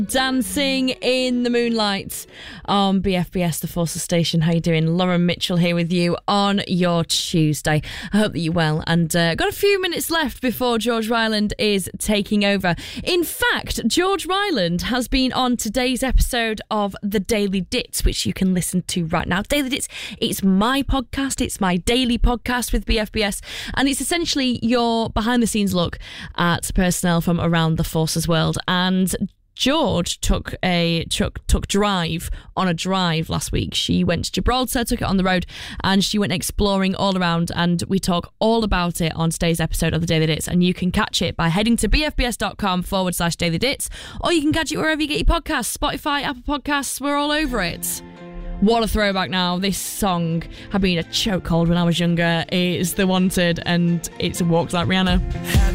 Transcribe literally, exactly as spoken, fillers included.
Dancing in the Moonlight on B F B S, the Forces Station. How you doing? Lauren Mitchell here with you on your Tuesday. I hope that you're well, and uh, got a few minutes left before George Ryland is taking over. In fact, George Ryland has been on today's episode of The Daily Dits, which you can listen to right now. Daily Dits, it's my podcast, it's my daily podcast with B F B S, and it's essentially your behind-the-scenes look at personnel from around the Forces world. And George took a took, took drive on a drive last week. She went to Gibraltar, took it on the road, and she went exploring all around, and we talk all about it on today's episode of The Daily Dits, and you can catch it by heading to bfbs.com forward slash Daily Dits, or you can catch it wherever you get your podcasts, Spotify, Apple Podcasts, we're all over it. What a throwback now. This song had been a chokehold when I was younger. It's The Wanted, and it's Walk Like Rihanna.